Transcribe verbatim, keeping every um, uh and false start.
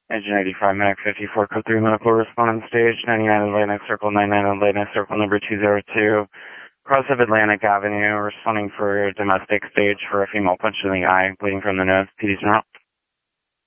Engine eighty-five, Mac fifty-four, code three, medical respond on stage, ninety-nine Atlantic Circle, ninety-nine Atlantic Circle, number two zero two, cross of Atlantic Avenue, responding for domestic stage for a female punch in the eye, bleeding from the nose, P D's route.